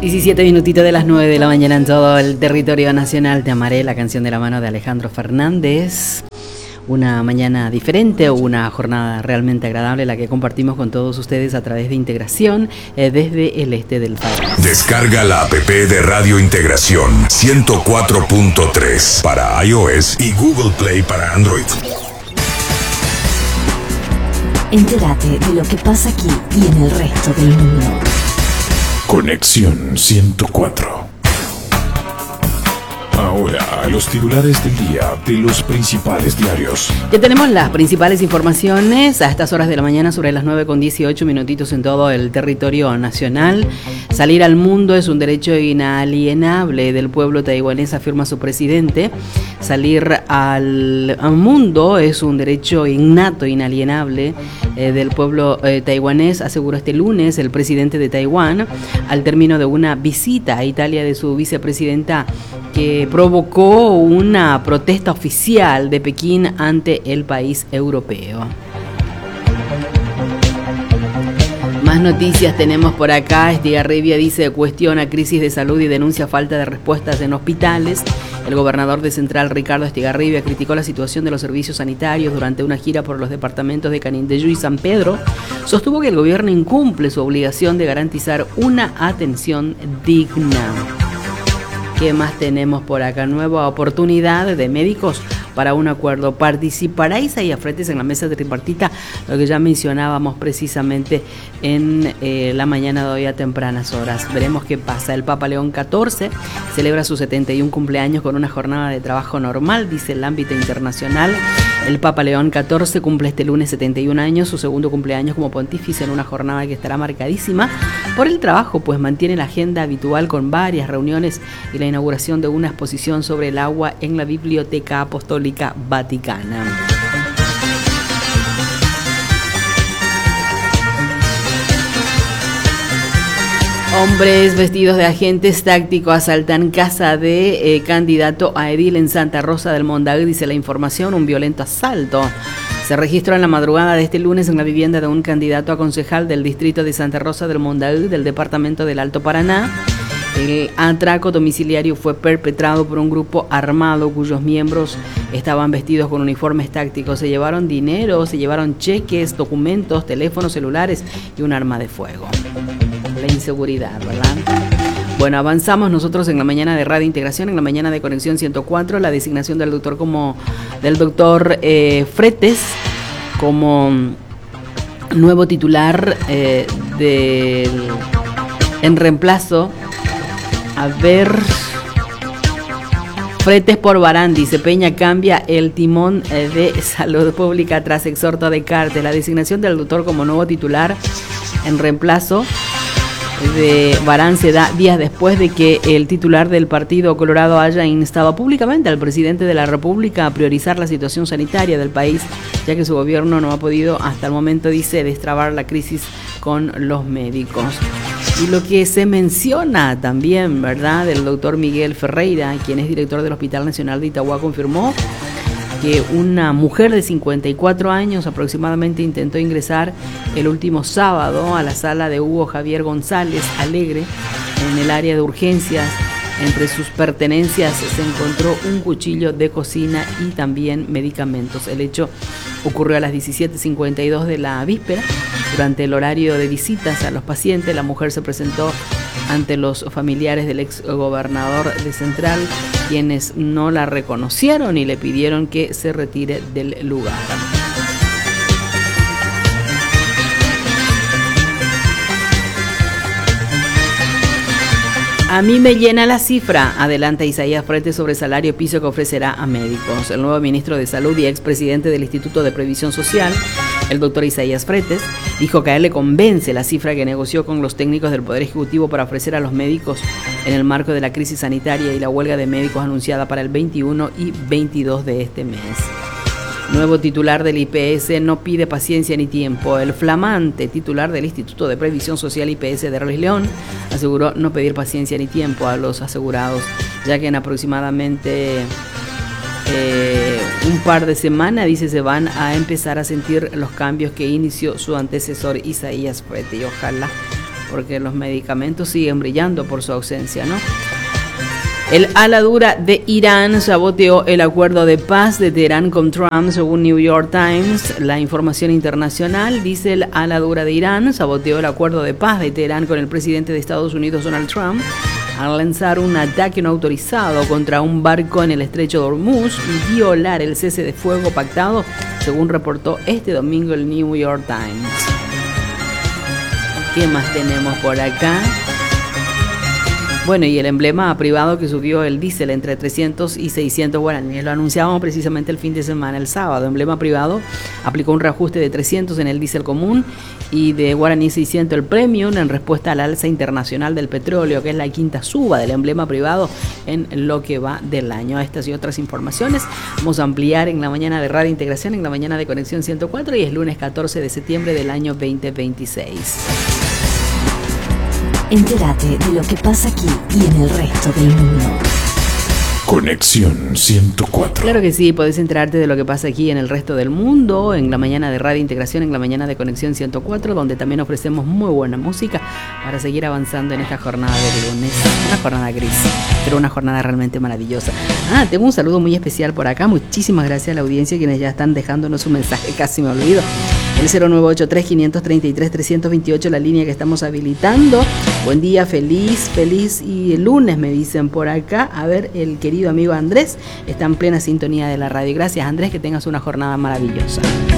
17 minutitos de las 9 de la mañana en todo el territorio nacional. Te amaré, la canción de la mano de Alejandro Fernández. Una mañana diferente, una jornada realmente agradable la que compartimos con todos ustedes a través de Integración desde el este del país. Descarga la app de Radio Integración 104.3 para iOS y Google Play para Android. Entérate de lo que pasa aquí y en el resto del mundo. Conexión 104. Ahora, los titulares del día de los principales diarios. Ya tenemos las principales informaciones a estas horas de la mañana sobre las 9:18 minutitos en todo el territorio nacional. Salir al mundo es un derecho inalienable del pueblo taiwanés, afirma su presidente. Salir al mundo es un derecho innato, inalienable del pueblo taiwanés, aseguró este lunes el presidente de Taiwán al término de una visita a Italia de su vicepresidenta, que provocó una protesta oficial de Pekín ante el país europeo. Más noticias tenemos por acá. Estigarribia dice, cuestiona crisis de salud y denuncia falta de respuestas en hospitales. El gobernador de Central, Ricardo Estigarribia, criticó la situación de los servicios sanitarios durante una gira por los departamentos de Canindeyú y San Pedro. Sostuvo que el gobierno incumple su obligación de garantizar una atención digna. ¿Qué más tenemos por acá? Nueva oportunidad de médicos para un acuerdo. Participará Isaías Freites en la mesa tripartita, lo que ya mencionábamos precisamente en la mañana de hoy a tempranas horas. Veremos qué pasa. El Papa León XIV celebra sus 71 cumpleaños con una jornada de trabajo normal, dice el ámbito internacional. El Papa León XIV cumple este lunes 71 años, su segundo cumpleaños como pontífice, en una jornada que estará marcadísima por el trabajo, pues mantiene la agenda habitual con varias reuniones y la inauguración de una exposición sobre el agua en la Biblioteca Apostólica Vaticana. Hombres vestidos de agentes tácticos asaltan casa de candidato a edil en Santa Rosa del Mondaú, dice la información. Un violento asalto se registró en la madrugada de este lunes en la vivienda de un candidato a concejal del distrito de Santa Rosa del Mondaú del departamento del Alto Paraná. El atraco domiciliario fue perpetrado por un grupo armado cuyos miembros estaban vestidos con uniformes tácticos. Se llevaron dinero, se llevaron cheques, documentos, teléfonos celulares y un arma de fuego. La inseguridad, ¿verdad? Bueno, avanzamos nosotros en la mañana de Radio Integración, en la mañana de Conexión 104, la designación del doctor Freites como nuevo titular en reemplazo. A ver, Freites por Barán, dice Peña, cambia el timón de salud pública tras exhorto de Cartes. La designación del doctor como nuevo titular en reemplazo de Barán se da días después de que el titular del Partido Colorado haya instado públicamente al presidente de la República a priorizar la situación sanitaria del país, ya que su gobierno no ha podido hasta el momento, dice, destrabar la crisis con los médicos. Y lo que se menciona también, ¿verdad?, del doctor Miguel Ferreira, quien es director del Hospital Nacional de Itagua, confirmó que una mujer de 54 años aproximadamente intentó ingresar el último sábado a la sala de Hugo Javier González Alegre en el área de urgencias. Entre sus pertenencias se encontró un cuchillo de cocina y también medicamentos. El hecho ocurrió a las 17:52 de la víspera. Durante el horario de visitas a los pacientes, la mujer se presentó ante los familiares del ex gobernador de Central, quienes no la reconocieron y le pidieron que se retire del lugar. A mí me llena la cifra, adelanta Isaías Freites sobre salario piso que ofrecerá a médicos. El nuevo ministro de Salud y expresidente del Instituto de Previsión Social, el doctor Isaías Freites, dijo que a él le convence la cifra que negoció con los técnicos del Poder Ejecutivo para ofrecer a los médicos en el marco de la crisis sanitaria y la huelga de médicos anunciada para el 21 y 22 de este mes. Nuevo titular del IPS no pide paciencia ni tiempo. El flamante titular del Instituto de Previsión Social IPS de Ruiz León aseguró no pedir paciencia ni tiempo a los asegurados, ya que en aproximadamente un par de semanas, dice, se van a empezar a sentir los cambios que inició su antecesor Isaías Freites, y ojalá porque los medicamentos siguen brillando por su ausencia, ¿no? El ala dura de Irán saboteó el acuerdo de paz de Teherán con Trump, según New York Times. La información internacional dice: el ala dura de Irán saboteó el acuerdo de paz de Teherán con el presidente de Estados Unidos, Donald Trump, al lanzar un ataque no autorizado contra un barco en el estrecho de Hormuz y violar el cese de fuego pactado, según reportó este domingo el New York Times. ¿Qué más tenemos por acá? Bueno, y el emblema privado que subió el diésel entre 300 y 600 guaraníes. Lo anunciábamos precisamente el fin de semana, el sábado. Emblema privado aplicó un reajuste de 300 en el diésel común y de guaraní 600 el premium en respuesta al alza internacional del petróleo, que es la quinta suba del emblema privado en lo que va del año. Estas y otras informaciones vamos a ampliar en la mañana de Radio Integración, en la mañana de Conexión 104, y es lunes 14 de septiembre del año 2026. Entérate de lo que pasa aquí y en el resto del mundo. Conexión 104. Claro que sí, podés enterarte de lo que pasa aquí en el resto del mundo, en la mañana de Radio Integración, en la mañana de Conexión 104, donde también ofrecemos muy buena música para seguir avanzando en esta jornada de lunes. Una jornada gris, pero una jornada realmente maravillosa. Tengo un saludo muy especial por acá. Muchísimas gracias a la audiencia, quienes ya están dejándonos un mensaje, casi me olvido. El 0983-533-328, la línea que estamos habilitando. Buen día, feliz y el lunes, me dicen por acá. A ver, el querido amigo Andrés está en plena sintonía de la radio. Gracias, Andrés, que tengas una jornada maravillosa.